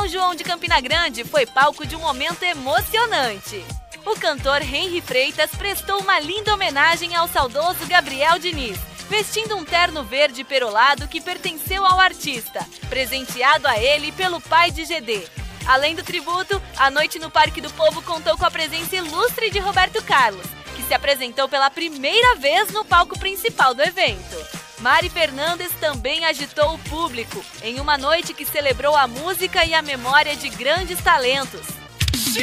João de Campina Grande foi palco de um momento emocionante. O cantor Henry Freitas prestou uma linda homenagem ao saudoso Gabriel Diniz, vestindo um terno verde perolado que pertenceu ao artista, presenteado a ele pelo pai de GD. Além do tributo, a noite no Parque do Povo contou com a presença ilustre de Roberto Carlos, que se apresentou pela primeira vez no palco principal do evento. Mari Fernandes também agitou o público, em uma noite que celebrou a música e a memória de grandes talentos.